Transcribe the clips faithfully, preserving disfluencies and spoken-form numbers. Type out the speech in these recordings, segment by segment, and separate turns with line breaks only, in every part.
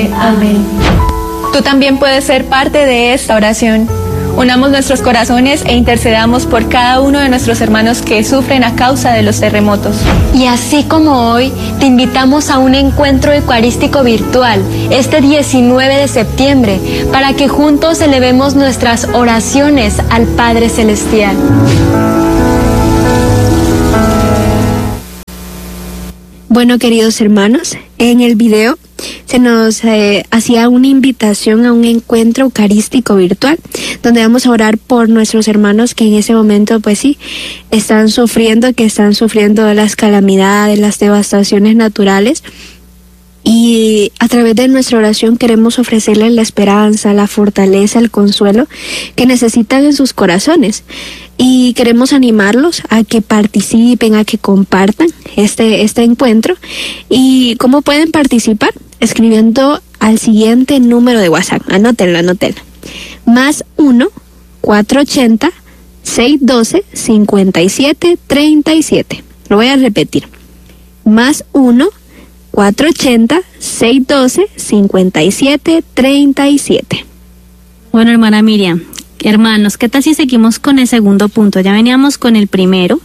siempre. Amén. Tú también puedes ser parte de esta oración. Unamos nuestros corazones e intercedamos por cada uno de nuestros hermanos que sufren a causa de los terremotos.
Y así como hoy, te invitamos a un encuentro eucarístico virtual este diecinueve de septiembre para que juntos elevemos nuestras oraciones al Padre Celestial.
Bueno, queridos hermanos, en el video se nos eh, hacía una invitación a un encuentro eucarístico virtual, donde vamos a orar por nuestros hermanos que en ese momento, pues sí, están sufriendo, que están sufriendo las calamidades, las devastaciones naturales. Y a través de nuestra oración queremos ofrecerles la esperanza, la fortaleza, el consuelo que necesitan en sus corazones. Y queremos animarlos a que participen, a que compartan este, este encuentro. ¿Y cómo pueden participar? Escribiendo al siguiente número de WhatsApp. Anótenlo, anótenlo. Más uno, cuatro ochenta, seiscientos doce, cincuenta y siete, treinta y siete. Lo voy a repetir. Más uno, cuatro ochenta, seiscientos doce, cincuenta y siete, treinta y siete.
Bueno, hermana Miriam, hermanos, ¿qué tal si seguimos con el segundo punto? Ya veníamos con el primero.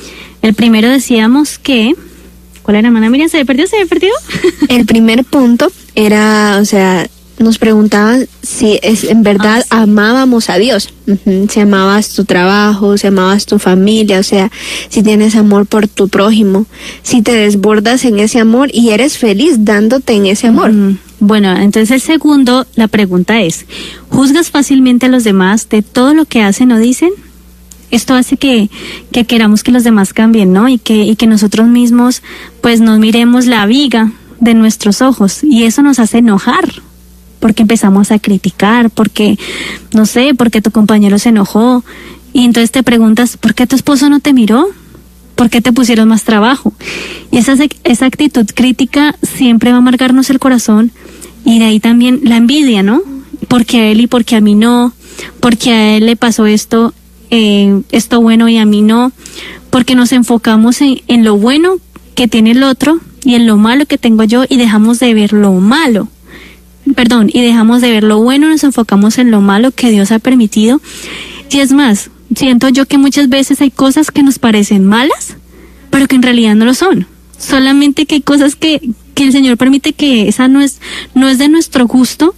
El primero decíamos que... ¿Cuál era, hermana Miriam? ¿Se me perdió? ¿Se me perdió?
El primer punto era, o sea, nos preguntaban si es, en verdad ah, sí. amábamos a Dios. Uh-huh. Si amabas tu trabajo, si amabas tu familia, o sea, si tienes amor por tu prójimo, si te desbordas en ese amor y eres feliz dándote en ese amor.
Uh-huh. Bueno, entonces el segundo, la pregunta es, ¿juzgas fácilmente a los demás de todo lo que hacen o dicen? Esto hace que, que queramos que los demás cambien, ¿no? Y que, y que nosotros mismos, pues, nos miremos la viga de nuestros ojos. Y eso nos hace enojar, porque empezamos a criticar, porque, no sé, porque tu compañero se enojó. Y entonces te preguntas, ¿por qué tu esposo no te miró? ¿Por qué te pusieron más trabajo? Y esa, esa actitud crítica siempre va a amargarnos el corazón. Y de ahí también la envidia, ¿no? Porque a él y porque a mí no, porque a él le pasó esto, eh, esto bueno y a mí no, porque nos enfocamos en, en lo bueno que tiene el otro y en lo malo que tengo yo y dejamos de ver lo malo, perdón, y dejamos de ver lo bueno, nos enfocamos en lo malo que Dios ha permitido. Y es más, siento yo que muchas veces hay cosas que nos parecen malas, pero que en realidad no lo son. Solamente que hay cosas que, que el Señor permite que esa no es, no es de nuestro gusto,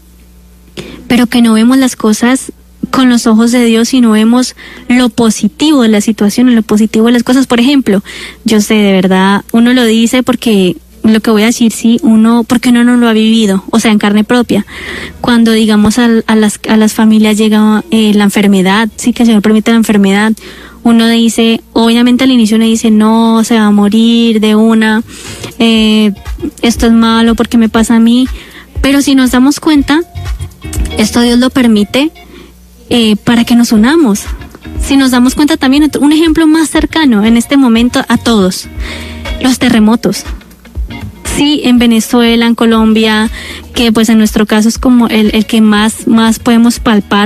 pero que no vemos las cosas con los ojos de Dios y no vemos lo positivo de la situación, lo positivo de las cosas. Por ejemplo, yo sé, de verdad, uno lo dice porque lo que voy a decir, sí, uno, porque uno no lo ha vivido, o sea, en carne propia. Cuando, digamos, a, a, las, a las familias llega eh, la enfermedad, sí, que el Señor permite la enfermedad, uno dice, obviamente al inicio uno dice, no, se va a morir de una, eh, esto es malo porque me pasa a mí, pero si nos damos cuenta, esto Dios lo permite eh, para que nos unamos. Si nos damos cuenta también, un ejemplo más cercano en este momento a todos, los terremotos. Sí, en Venezuela, en Colombia, que pues en nuestro caso es como el, el que más, más podemos palpar.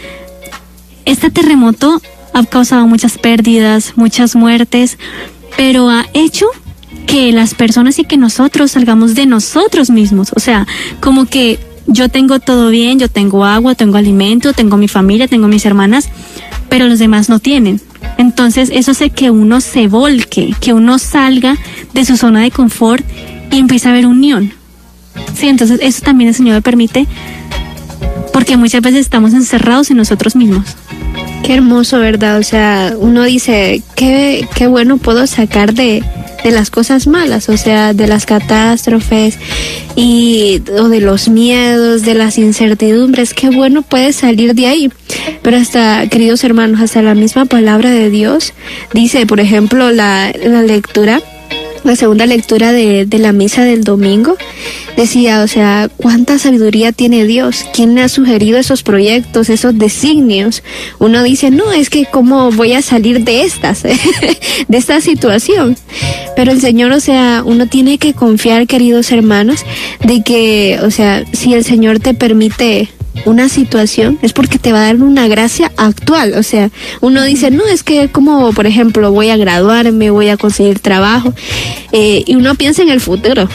Este terremoto ha causado muchas pérdidas, muchas muertes, pero ha hecho que las personas y que nosotros salgamos de nosotros mismos. O sea, como que yo tengo todo bien, yo tengo agua, tengo alimento, tengo mi familia, tengo mis hermanas, pero los demás no tienen. Entonces eso hace que uno se volque, que uno salga de su zona de confort y empieza a haber unión. Sí, entonces eso también el Señor me permite, porque muchas veces estamos encerrados en nosotros mismos.
Qué hermoso, ¿verdad? O sea, uno dice, qué, qué bueno puedo sacar de, de las cosas malas, o sea, de las catástrofes y o de los miedos, de las incertidumbres, qué bueno puede salir de ahí. Pero hasta, queridos hermanos, hasta la misma palabra de Dios dice, por ejemplo, la, la lectura, la segunda lectura de, de la misa del domingo, decía, o sea, cuánta sabiduría tiene Dios, quién le ha sugerido esos proyectos, esos designios. Uno dice, no, es que cómo voy a salir de estas, de esta situación. Pero el Señor, o sea, uno tiene que confiar, queridos hermanos, de que, o sea, si el Señor te permite una situación, es porque te va a dar una gracia actual. O sea, uno dice, no, es que como, por ejemplo, voy a graduarme, voy a conseguir trabajo, eh, y uno piensa en el futuro.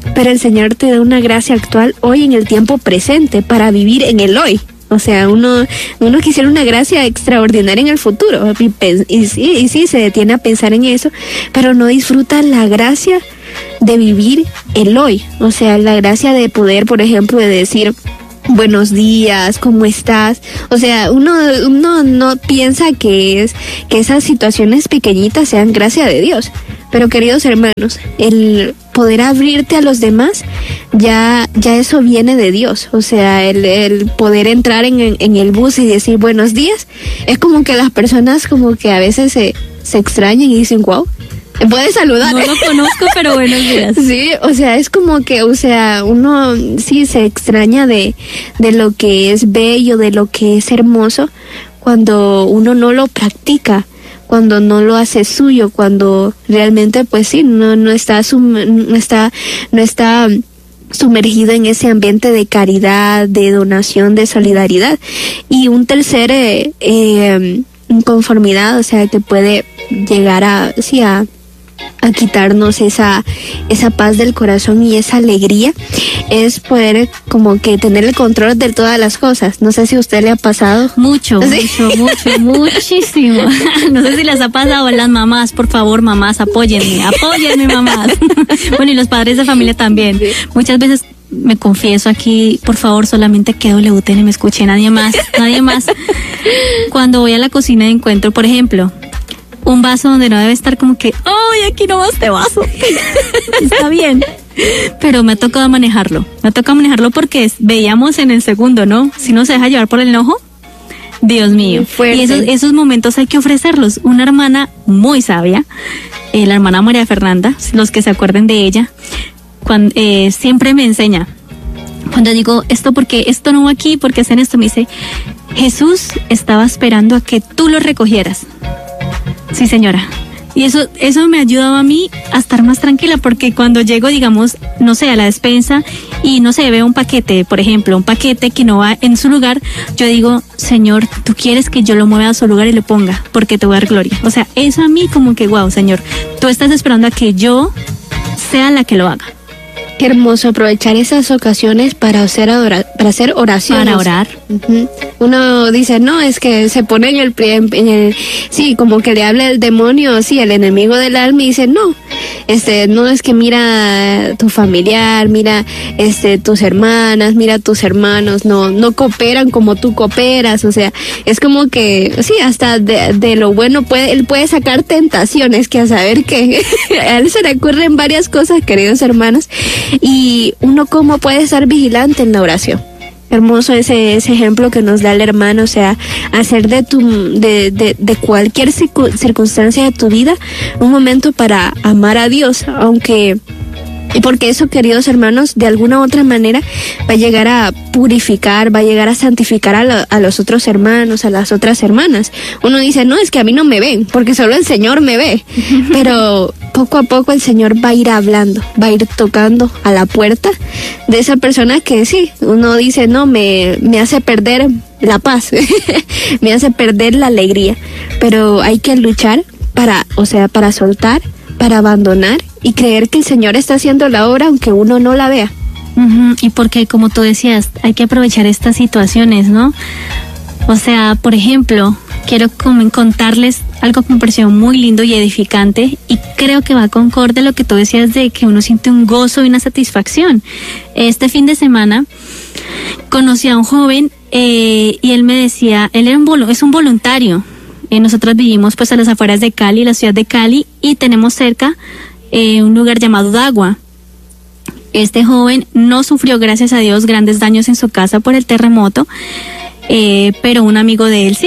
pero el Señor te da una gracia actual hoy en el tiempo presente para vivir en el hoy. O sea, uno, uno quisiera una gracia extraordinaria en el futuro y, y, sí, y sí, se detiene a pensar en eso, pero no disfruta la gracia de vivir el hoy. O sea, la gracia de poder, por ejemplo, de decir buenos días, ¿cómo estás? O sea, uno, uno no piensa que es que esas situaciones pequeñitas sean gracia de Dios. Pero queridos hermanos, el poder abrirte a los demás, ya, ya eso viene de Dios. O sea, el, el poder entrar en, en el bus y decir buenos días, es como que las personas como que a veces se, se extrañan y dicen, wow, puedes saludar.
No lo conozco, pero buenos días.
Sí, o sea, es como que, o sea, uno sí se extraña de, de lo que es bello, de lo que es hermoso, cuando uno no lo practica, cuando no lo hace suyo, cuando realmente, pues sí, no, no está, sum, no está, no está sumergido en ese ambiente de caridad, de donación, de solidaridad. Y un tercer eh, eh, inconformidad, o sea, que puede llegar a, sí, a a quitarnos esa esa paz del corazón y esa alegría, es poder como que tener el control de todas las cosas. No sé si a usted le ha pasado.
Mucho,
¿Sí?
mucho, mucho, muchísimo. No sé si les ha pasado a las mamás. Por favor, mamás, apóyenme, apóyenme, mamás. Bueno, y los padres de familia también. Sí. Muchas veces me confieso aquí, por favor, solamente que W T N me escuche, nadie más, nadie más. Cuando voy a la cocina y encuentro, por ejemplo, un vaso donde no debe estar, como que, ¡ay, aquí no va este vaso! Está bien. Pero me ha tocado manejarlo. Me ha tocado manejarlo porque es, veíamos en el segundo, ¿no? Si no se deja llevar por el enojo, Dios mío. Y esos, esos momentos hay que ofrecerlos. Una hermana muy sabia, eh, la hermana María Fernanda, los que se acuerden de ella, cuando, eh, siempre me enseña. Cuando digo esto, porque esto no va aquí, porque hacen esto, me dice, Jesús estaba esperando a que tú lo recogieras. Sí, señora. Y eso, eso me ayudaba a mí a estar más tranquila, porque cuando llego, digamos, no sé, a la despensa y no sé, veo un paquete, por ejemplo, un paquete que no va en su lugar, yo digo, Señor, tú quieres que yo lo mueva a su lugar y lo ponga, porque te voy a dar gloria. O sea, eso a mí como que, wow, Señor, tú estás esperando a que yo sea la que lo haga.
Qué hermoso aprovechar esas ocasiones para hacer, adora, para hacer oraciones.
Para orar.
Uh-huh. Uno dice, no, es que se pone en el, en el, sí, como que le habla el demonio, sí, el enemigo del alma, y dice, no, este, no es que mira tu familiar, mira, este, tus hermanas, mira tus hermanos, no, no cooperan como tú cooperas, o sea, es como que, sí, hasta de, de lo bueno puede, él puede sacar tentaciones, que a saber que a él se le ocurren varias cosas, queridos hermanos. Y uno cómo puede estar vigilante en la oración. Hermoso ese, ese ejemplo que nos da el hermano, o sea, hacer de tu, de, de, de cualquier circunstancia de tu vida un momento para amar a Dios, aunque, y porque eso, queridos hermanos, de alguna u otra manera va a llegar a purificar, va a llegar a santificar a, lo, a los otros hermanos, a las otras hermanas. Uno dice, no, es que a mí no me ven, porque solo el Señor me ve, pero poco a poco el Señor va a ir hablando, va a ir tocando a la puerta de esa persona que sí, uno dice, no, me, me hace perder la paz, me hace perder la alegría, pero hay que luchar para, o sea, para soltar, para abandonar y creer que el Señor está haciendo la obra aunque uno no la vea.
Uh-huh. Y porque, como tú decías, hay que aprovechar estas situaciones, ¿no? O sea, por ejemplo, quiero contarles algo que me pareció muy lindo y edificante, y creo que va concorde lo que tú decías de que uno siente un gozo y una satisfacción. Este fin de semana conocí a un joven eh, y él me decía, él era un volu- es un voluntario. Eh, nosotros vivimos pues a las afueras de Cali, la ciudad de Cali, y tenemos cerca eh, un lugar llamado Dagua. Este joven no sufrió, gracias a Dios, grandes daños en su casa por el terremoto, eh, pero un amigo de él sí,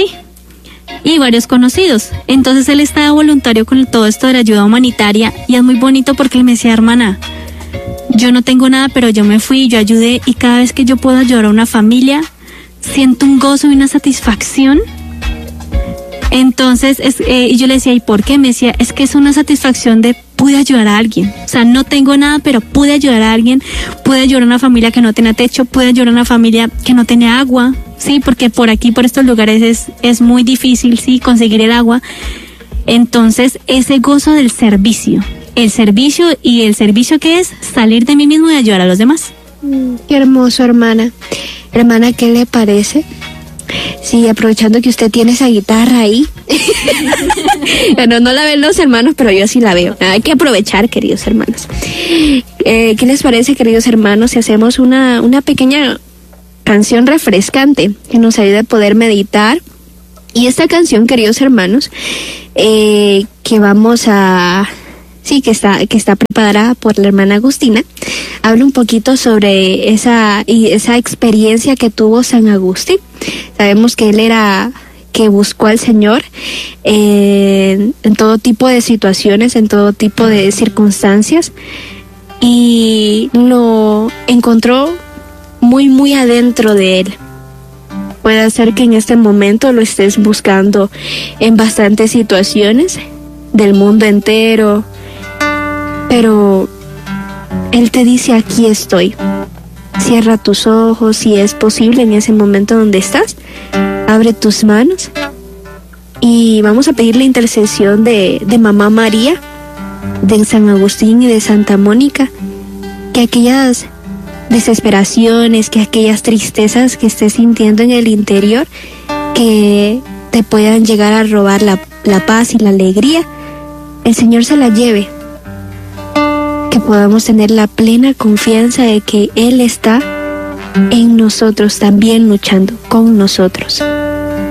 y varios conocidos. Entonces él estaba voluntario con todo esto de la ayuda humanitaria, y es muy bonito porque él me decía, hermana, yo no tengo nada, pero yo me fui, yo ayudé, y cada vez que yo puedo ayudar a una familia, siento un gozo y una satisfacción. Entonces, es, eh, y yo le decía, ¿y por qué? Me decía, es que es una satisfacción de pude ayudar a alguien. O sea, no tengo nada, pero pude ayudar a alguien, pude ayudar a una familia que no tenía techo, pude ayudar a una familia que no tenía agua, sí, porque por aquí, por estos lugares es, es muy difícil, sí, conseguir el agua. Entonces, ese gozo del servicio, el servicio, y el servicio que es salir de mí mismo y ayudar a los demás.
Mm, qué hermoso, hermana. Hermana, ¿qué le parece? Sí, aprovechando que usted tiene esa guitarra ahí. Bueno, no la ven los hermanos, pero yo sí la veo. Hay que aprovechar, queridos hermanos. Eh, ¿Qué les parece, queridos hermanos, si hacemos una, una pequeña canción refrescante que nos ayude a poder meditar? Y esta canción, queridos hermanos, eh, que vamos a... Sí, que está, que está preparada por la hermana Agustina, habla un poquito sobre esa, y esa experiencia que tuvo San Agustín. Sabemos que él era, que buscó al Señor eh, en todo tipo de situaciones, en todo tipo de circunstancias, y lo encontró muy, muy adentro de él. Puede ser que en este momento lo estés buscando en bastantes situaciones del mundo entero, pero Él te dice: aquí estoy. Cierra tus ojos, si es posible, en ese momento donde estás. Abre tus manos y vamos a pedir la intercesión de, de Mamá María, de San Agustín y de Santa Mónica, que aquellas desesperaciones, que aquellas tristezas que estés sintiendo en el interior, que te puedan llegar a robar la, la paz y la alegría, el Señor se la lleve. Que podamos tener la plena confianza de que Él está en nosotros, también luchando con nosotros.